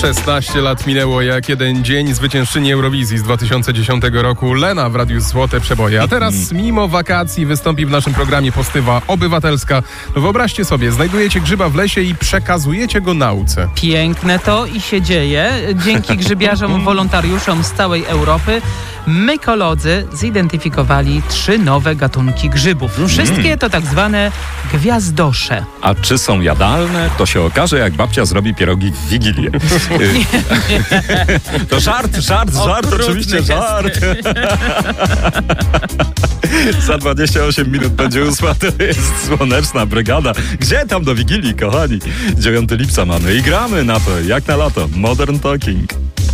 16 lat minęło jak jeden dzień. Zwyciężczyni Eurowizji z 2010 roku Lena w Radiu Złote Przeboje. A teraz mimo wakacji wystąpi w naszym programie Postywa Obywatelska. No wyobraźcie sobie, znajdujecie grzyba w lesie i przekazujecie go nauce. Piękne to i się dzieje. Dzięki grzybiarzom, wolontariuszom z całej Europy mykolodzy zidentyfikowali 3 nowe gatunki grzybów. Wszystkie to tak zwane gwiazdosze. A czy są jadalne? To się okaże, jak babcia zrobi pierogi w Wigilię. To żart, oczywiście żart. Za 28 minut będzie 8, to jest Słoneczna Brygada. Gdzie tam do Wigilii, kochani? 9 lipca mamy i gramy na to, jak na lato. Modern Talking.